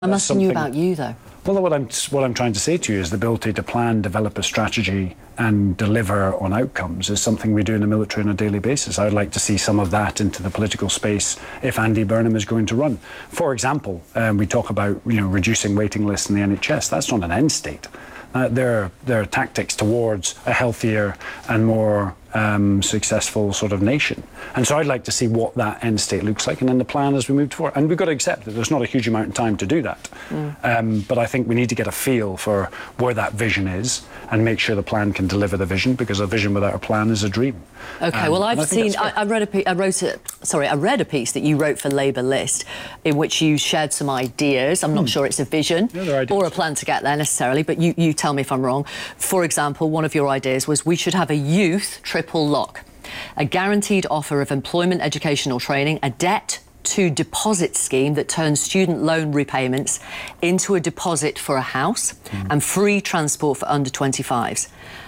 I'm asking you about you, though. Well, what I'm trying to say to you is the ability to plan, develop a strategy and deliver on outcomes is something we do in the military on a daily basis. I would like to see some of that into the political space if Andy Burnham is going to run. For example, we talk about reducing waiting lists in the NHS. That's not an end state. There are tactics towards a healthier and more successful sort of nation. And so I'd like to see what that end state looks like and then the plan as we move forward. And we've got to accept that there's not a huge amount of time to do that. But I think we need to get a feel for where that vision is and make sure the plan can deliver the vision, because a vision without a plan is a dream. Okay, well, I read a piece that you wrote for Labour List in which you shared some ideas. I'm not sure it's a vision or a plan to get there necessarily, but you tell me if I'm wrong. For example, one of your ideas was we should have a youth triple lock, a guaranteed offer of employment, educational training, a debt to deposit scheme that turns student loan repayments into a deposit for a house, and free transport for under 25s.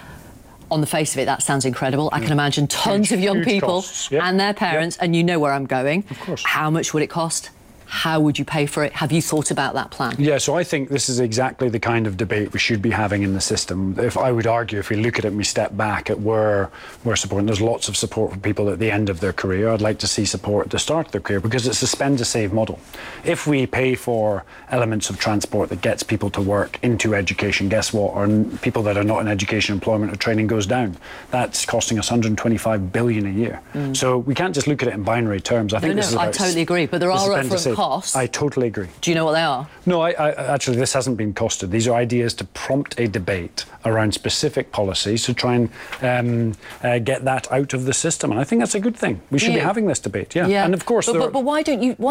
On the face of it, that sounds incredible. I can imagine tons of young people and their parents, and you know where I'm going. Of course. How much would it cost? How would you pay for it? Have you thought about that plan? Yeah, so I think this is exactly the kind of debate we should be having in the system. If I would argue, if we look at it and we step back at where we're supporting, there's lots of support for people at the end of their career. I'd like to see support at the start of their career, because it's a spend to save model. If we pay for elements of transport that gets people to work into education, guess what? Or people that are not in education, employment or training goes down. That's costing us 125 billion a year. So we can't just look at it in binary terms. I think this is about I totally agree, but there are upfront costs. I totally agree. Do you know what they are? No, I actually, this hasn't been costed. These are ideas to prompt a debate around specific policies to try and get that out of the system. And I think that's a good thing. We should be having this debate, yeah. And of course, but why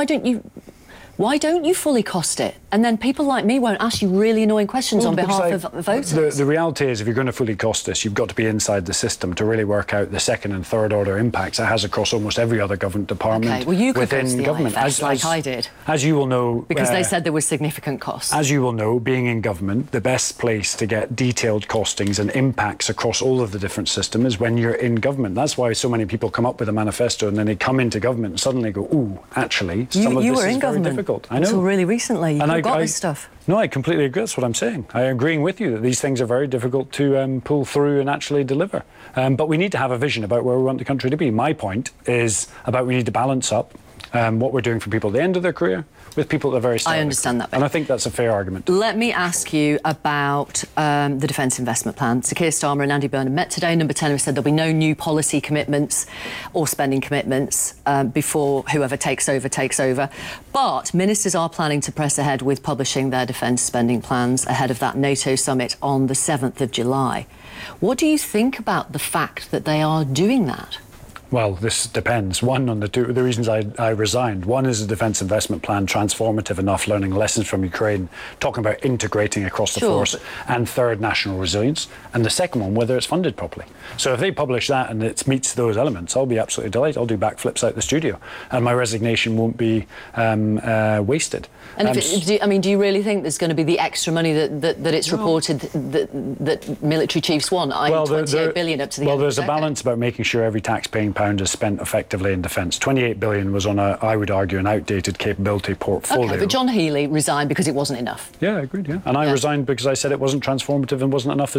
don't you fully cost it? And then people like me won't ask you really annoying questions on behalf of voters. The reality is, if you're going to fully cost this, you've got to be inside the system to really work out the second and third order impacts it has across almost every other government department. Okay, well, you could within the government, IFS, like I did. As you will know, because they said there was significant costs. As you will know, being in government, the best place to get detailed costings and impacts across all of the different systems is when you're in government. That's why so many people come up with a manifesto and then they come into government and suddenly go, ooh, actually, some of this is very difficult. I know. Until really recently, you got this stuff. No, I completely agree. That's what I'm saying. I'm agreeing with you that these things are very difficult to pull through and actually deliver. But we need to have a vision about where we want the country to be. My point is about we need to balance up what we're doing for people at the end of their career with people at the very start. I understand that. And I think that's a fair argument. Let me ask you about the Defence Investment Plan. Sir Keir Starmer and Andy Burnham met today. Number 10 have said there'll be no new policy commitments or spending commitments before whoever takes over. But ministers are planning to press ahead with publishing their defence spending plans ahead of that NATO summit on the 7th of July. What do you think about the fact that they are doing that? Well, this depends. One, on the reasons I resigned. One is a defence investment plan transformative enough, learning lessons from Ukraine, talking about integrating across the force, and third, national resilience. And the second one, whether it's funded properly. So if they publish that and it meets those elements, I'll be absolutely delighted. I'll do backflips out the studio, and my resignation won't be wasted. And do you really think there's going to be the extra money that it's reported that military chiefs want? Well, 28 billion up to the end. Well, there's a balance about making sure every tax-paying pound is spent effectively in defence. 28 billion was on I would argue, an outdated capability portfolio. Okay, but John Healey resigned because it wasn't enough. Yeah, I agreed, yeah. And I resigned because I said it wasn't transformative and wasn't enough